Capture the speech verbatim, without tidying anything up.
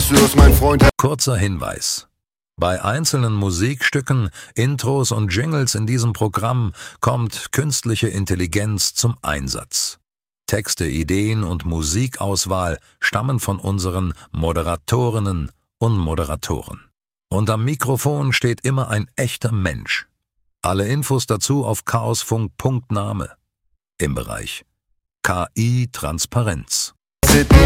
Weißt du, dass mein Freund... Kurzer Hinweis. Bei einzelnen Musikstücken, Intros und Jingles in diesem Programm kommt künstliche Intelligenz zum Einsatz. Texte, Ideen und Musikauswahl stammen von unseren Moderatorinnen und Moderatoren. Und am Mikrofon steht immer ein echter Mensch. Alle Infos dazu auf chaosfunk punkt name im Bereich K I-Transparenz.